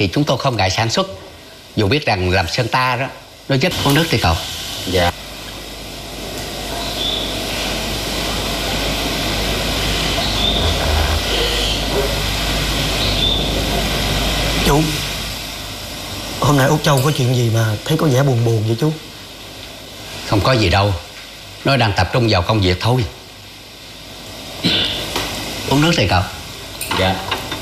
thì chúng tôi không ngại sản xuất, dù biết rằng làm sơn ta đó nó rất có nước thì cậu. Dạ. Chú, hôm nay Út Châu có chuyện gì mà thấy có vẻ buồn buồn vậy chú? Không có gì đâu, nó đang tập trung vào công việc thôi. Uống nước thì cậu. Dạ.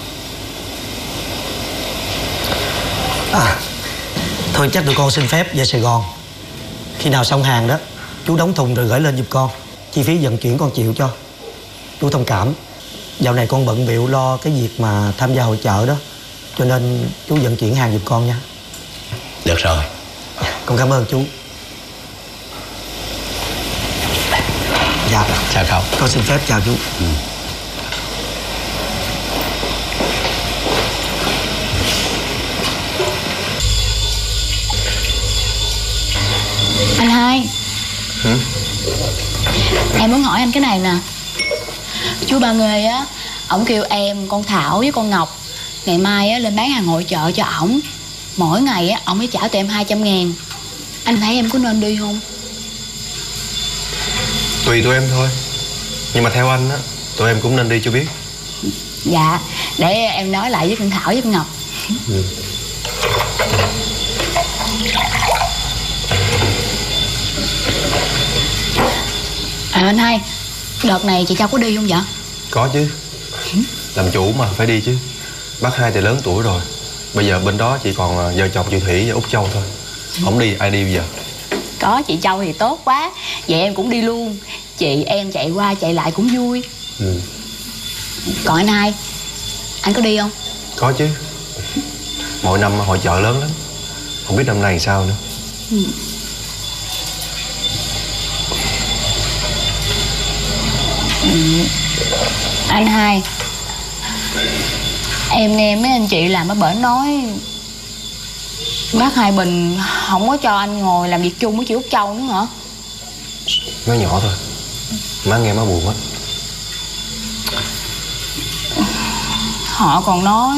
Thôi chắc tụi con xin phép về Sài Gòn. Khi nào xong hàng đó, chú đóng thùng rồi gửi lên giùm con. Chi phí vận chuyển con chịu cho. Chú thông cảm. Dạo này con bận bịu lo cái việc mà tham gia hội chợ đó, cho nên chú vận chuyển hàng giùm con nha. Được rồi. Con cảm ơn chú. Dạ. Chào cậu. Con xin phép chào chú. Anh hai. Em muốn hỏi anh cái này nè. Chú Ba Nghê á, ổng kêu em, con Thảo với con Ngọc ngày mai á lên bán hàng hội chợ cho ổng. Mỗi ngày á ổng mới trả tụi em 200.000. Anh thấy em có nên đi không? Tùy tụi em thôi. Nhưng mà theo anh á, tụi em cũng nên đi cho biết. Dạ, để em nói lại với con Thảo với con Ngọc. Anh hai, đợt này chị Châu có đi không vậy? Có chứ. Làm chủ mà phải đi chứ. Bác Hai thì lớn tuổi rồi. Bây giờ bên đó chỉ còn vợ chồng chị Thủy và Út Châu thôi. Không đi ai đi bây giờ? Có chị Châu thì tốt quá. Vậy em cũng đi luôn. Chị em chạy qua chạy lại cũng vui. Còn anh hai, anh có đi không? Có chứ. Mỗi năm hội chợ lớn lắm. Không biết năm nay sao nữa. Anh hai, em nghe mấy anh chị làm ở bển nói bác Hai Bình không có cho anh ngồi làm việc chung với chị Út Châu nữa hả? Nói nhỏ thôi. Má nghe má buồn quá. Họ còn nói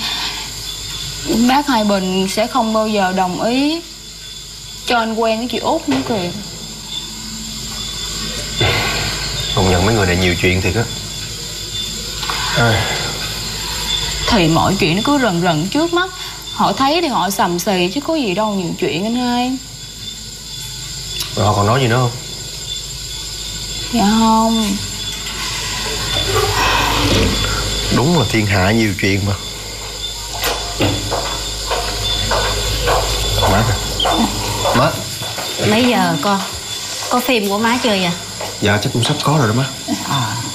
bác Hai Bình sẽ không bao giờ đồng ý cho anh quen với chị Út nữa kìa. Công nhận mấy người này nhiều chuyện thiệt á. Thì mọi chuyện nó cứ rần rần trước mắt. Họ thấy thì họ sầm xì chứ có gì đâu nhiều chuyện anh hai. Rồi họ còn nói gì nữa không? Dạ không. Đúng là thiên hạ nhiều chuyện mà. Má kìa. Má. Mấy giờ con? Có phim của má chưa vậy? Dạ chắc cũng sắp có rồi đó má.